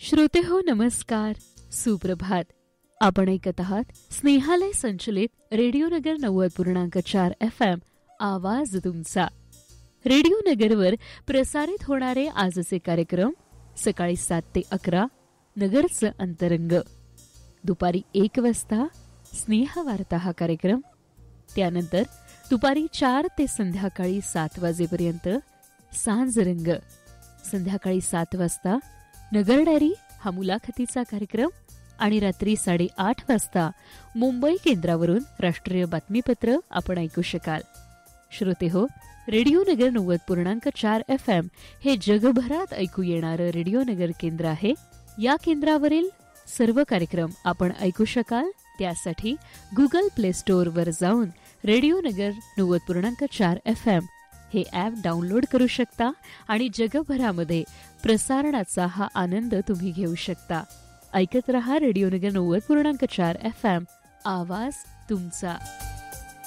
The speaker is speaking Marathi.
श्रोते हो नमस्कार, सुप्रभात. आपण ऐकत आहात स्नेहालय संचलित रेडिओ नगर 90.4 FM आवाज तुमचा. रेडिओ नगरवर प्रसारित होणारे आजचे कार्यक्रम सकाळी 7 ते 11 नगरचं अंतरंग, दुपारी 1 वाजता स्नेहवार्ता हा कार्यक्रम, त्यानंतर दुपारी 4 ते संध्याकाळी 7 वाजेपर्यंत सांजरंग, संध्याकाळी 7 वाजता नगर डायरी हा मुलाखतीचा कार्यक्रम आणि रात्री 8:30 वाजता मुंबई केंद्रावरून राष्ट्रीय बातमीपत्र आपण ऐकू शकाल. श्रोते हो, रेडिओ नगर 90.4 FM हे जगभरात ऐकू येणारं रेडिओ नगर केंद्र आहे. या केंद्रावरील सर्व कार्यक्रम आपण ऐकू शकाल. त्यासाठी गुगल प्ले स्टोअरवर जाऊन रेडिओ नगर 90.4 FM हे ॲप डाउनलोड करू शकता आणि जगभरामध्ये प्रसारणाचा हा आनंद तुम्ही घेऊ शकता. ऐकत रहा रेडिओ नगर 90.4 FM आवाज तुमचा.